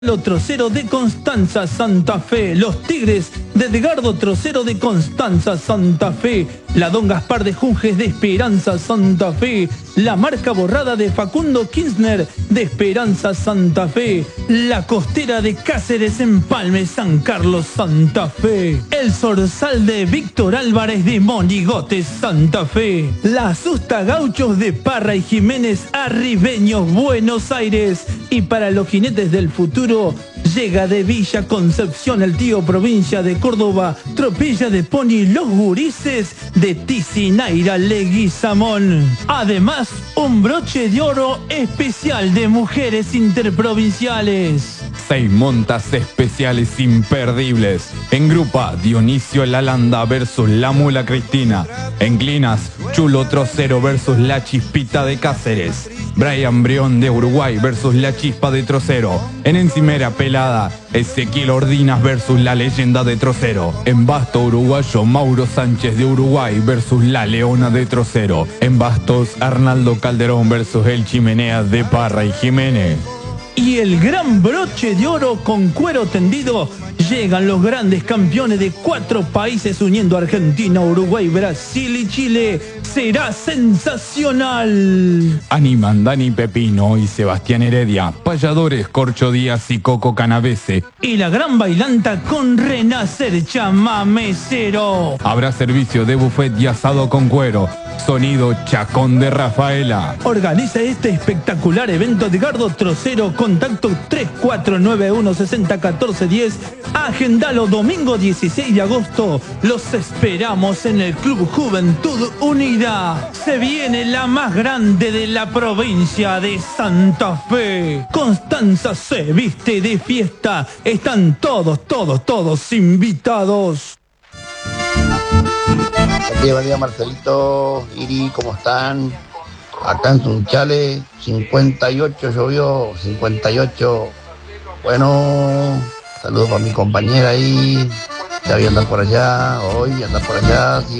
Trocero de Constanza, Santa Fe. Los Tigres de Edgardo Trocero de Constanza, Santa Fe. La Don Gaspar de Junges de Esperanza, Santa Fe. La Marca Borrada de Facundo Kirchner de Esperanza, Santa Fe. La Costera de Cáceres Empalme, San Carlos, Santa Fe. El Zorzal de Víctor Álvarez de Monigotes, Santa Fe. La Asusta Gauchos de Parra y Jiménez, Arribeños, Buenos Aires. Y para los jinetes del futuro, llega de Villa Concepción el tío provincia de Córdoba, Tropilla de Pony, los gurises de Ticinaira, Leguizamón. Además, un broche de oro especial de mujeres interprovinciales. 6 montas especiales imperdibles. En Grupa, Dionisio Lalanda versus La Mula Cristina. En Clinas, Chulo Trocero versus La Chispita de Cáceres. Brian Brión de Uruguay versus La Chispa de Trocero. En Encimera Pelada, Ezequiel Ordinas versus La Leyenda de Trocero. En Basto Uruguayo, Mauro Sánchez de Uruguay versus La Leona de Trocero. En Bastos, Arnaldo Calderón versus El Chimenea de Parra y Jiménez. Y el gran broche de oro con cuero tendido. Llegan los grandes campeones de 4 países uniendo Argentina, Uruguay, Brasil y Chile. Será sensacional. Animan Dani Pepino y Sebastián Heredia, payadores Corcho Díaz y Coco Canavese. Y la gran bailanta con Renacer Chamamecero. Habrá servicio de buffet y asado con cuero. Sonido Chacón de Rafaela. Organiza este espectacular evento Edgardo Trocero. Contacto 3491601410. Agendalo domingo 16 de agosto. Los esperamos en el Club Juventud Unida. Se viene la más grande de la provincia de Santa Fe. Constanza se viste de fiesta. Están todos invitados. Buen día, Marcelito, Iri, ¿cómo están? Acá en Sunchales, 58 llovió, 58. Bueno, saludos para mi compañera ahí. Ya voy a andar por allá, hoy andar por allá. Sí.